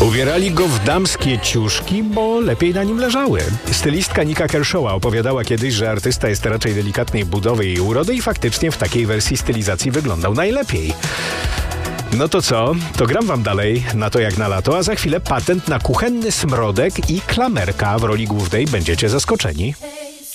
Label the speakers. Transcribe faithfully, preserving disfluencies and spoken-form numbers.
Speaker 1: Ubierali go w damskie ciuszki, bo lepiej na nim leżały. Stylistka Nika Kershawa opowiadała kiedyś, że artysta jest raczej delikatnej budowy i urody i faktycznie w takiej wersji stylizacji wyglądał najlepiej. No to co? To gram wam dalej na to jak na lato, a za chwilę patent na kuchenny smrodek i klamerka w roli głównej. Będziecie zaskoczeni.